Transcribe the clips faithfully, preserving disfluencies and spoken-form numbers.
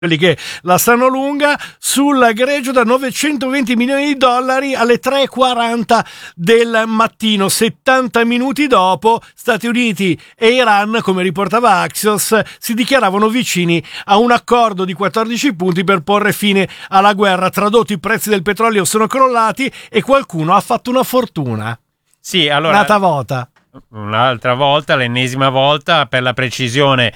quelli che la stanno lunga, sul greggio da novecentoventi milioni di dollari alle tre e quaranta del mattino. settanta minuti dopo, Stati Uniti e Iran, come riportava Axios, si dichiaravano vicini a un accordo di quattordici punti per porre fine alla guerra. Tradotto, i prezzi del petrolio sono crollati e qualcuno ha fatto una fortuna. Sì, allora, un'altra volta. Un'altra volta, l'ennesima volta, per la precisione.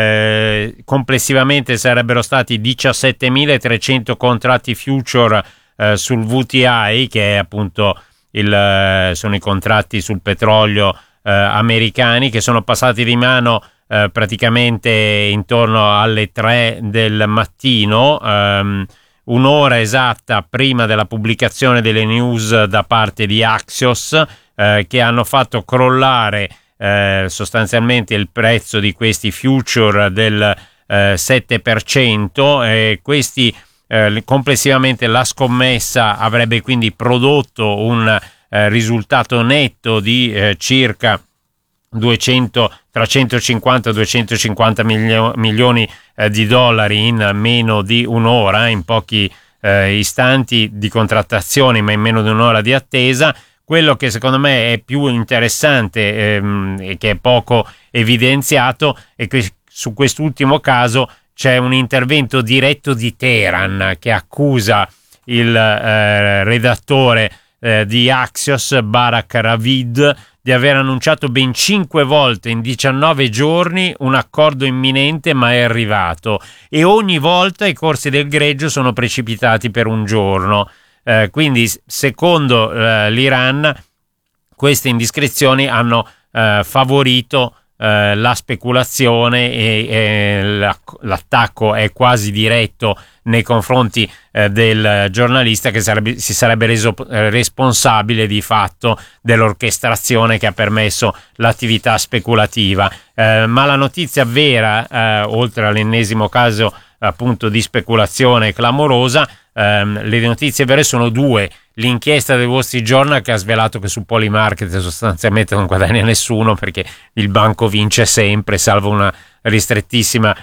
Eh, complessivamente sarebbero stati diciassettemilatrecento contratti future eh, sul V T I, che è appunto il, eh, sono i contratti sul petrolio eh, americani, che sono passati di mano eh, praticamente intorno alle tre del mattino, ehm, un'ora esatta prima della pubblicazione delle news da parte di Axios, eh, che hanno fatto crollare Eh, sostanzialmente il prezzo di questi future del eh, sette per cento, e questi eh, complessivamente la scommessa avrebbe quindi prodotto un eh, risultato netto di eh, circa duecento, tra centocinquanta e duecentocinquanta milio- milioni eh, di dollari in meno di un'ora, in pochi eh, istanti di contrattazione, ma in meno di un'ora di attesa. Quello che secondo me è più interessante ehm, e che è poco evidenziato è che su quest'ultimo caso c'è un intervento diretto di Teheran, che accusa il eh, redattore eh, di Axios, Barak Ravid, di aver annunciato ben cinque volte in diciannove giorni un accordo imminente, ma è arrivato, e ogni volta i corsi del greggio sono precipitati per un giorno. Eh, quindi secondo eh, l'Iran queste indiscrezioni hanno eh, favorito eh, la speculazione e, e l'attacco è quasi diretto nei confronti eh, del giornalista, che sarebbe, si sarebbe reso eh, responsabile di fatto dell'orchestrazione che ha permesso l'attività speculativa. Eh, ma la notizia vera, eh, oltre all'ennesimo caso appunto di speculazione clamorosa, Um, le notizie vere sono due. L'inchiesta del Wall Street Journal, che ha svelato che su Polymarket sostanzialmente non guadagna nessuno, perché il banco vince sempre, salvo una ristrettissima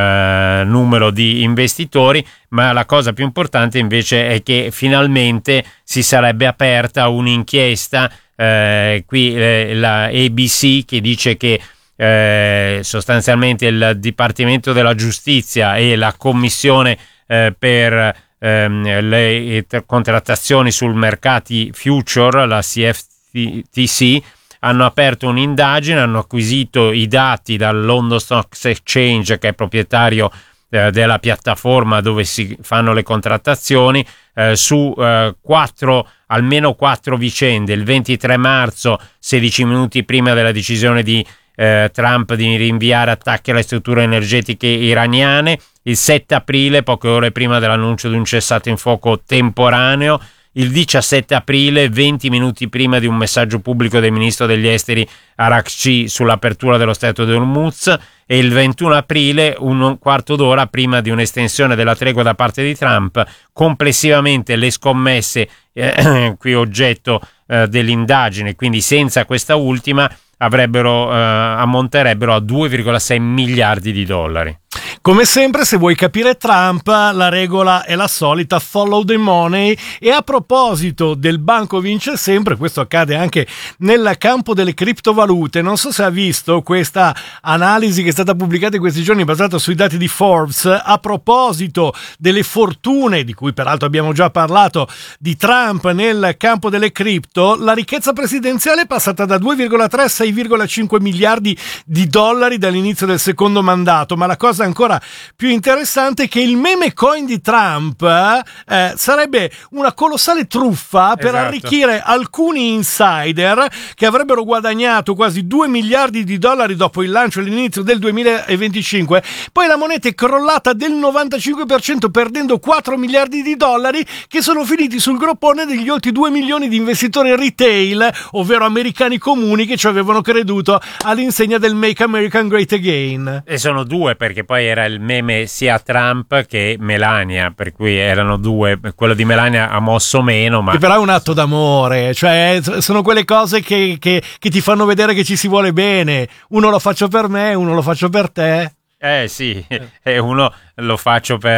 uh, numero di investitori. Ma la cosa più importante invece è che finalmente si sarebbe aperta un'inchiesta, uh, qui eh, la A B C, che dice che eh, sostanzialmente il Dipartimento della Giustizia e la Commissione eh, per le contrattazioni sul mercati future, la C F T C, hanno aperto un'indagine, hanno acquisito i dati dal London Stock Exchange, che è proprietario eh, della piattaforma dove si fanno le contrattazioni, eh, su eh, quattro, almeno quattro vicende. Il ventitré marzo, sedici minuti prima della decisione di eh, Trump di rinviare attacchi alle strutture energetiche iraniane; il sette aprile, poche ore prima dell'annuncio di un cessato in fuoco temporaneo; il diciassette aprile, venti minuti prima di un messaggio pubblico del ministro degli esteri Arakci sull'apertura dello stretto di Hormuz; e il ventuno aprile, un quarto d'ora prima di un'estensione della tregua da parte di Trump. Complessivamente le scommesse eh, qui oggetto eh, dell'indagine, quindi senza questa ultima, avrebbero eh, ammonterebbero a due virgola sei miliardi di dollari. Come sempre, se vuoi capire Trump, la regola è la solita: follow the money. E a proposito del banco vince sempre, questo accade anche nel campo delle criptovalute. Non so se ha visto questa analisi che è stata pubblicata in questi giorni, basata sui dati di Forbes, a proposito delle fortune, di cui peraltro abbiamo già parlato, di Trump nel campo delle cripto. La ricchezza presidenziale è passata da due virgola tre a sei virgola cinque miliardi di dollari dall'inizio del secondo mandato. Ma la cosa ancora più interessante è che il meme coin di Trump eh, sarebbe una colossale truffa per esatto. arricchire alcuni insider che avrebbero guadagnato quasi due miliardi di dollari dopo il lancio all'inizio del duemilaventicinque. Poi la moneta è crollata del novantacinque per cento, perdendo quattro miliardi di dollari, che sono finiti sul groppone degli oltre due milioni di investitori retail, ovvero americani comuni, che ci avevano creduto all'insegna del Make America Great Again. E sono due, perché poi era il meme sia Trump che Melania, per cui erano due. Quello di Melania ha mosso meno, ma che però è un atto d'amore, cioè sono quelle cose che, che, che ti fanno vedere che ci si vuole bene. Uno lo faccio per me, uno lo faccio per te. Eh sì, e uno lo faccio per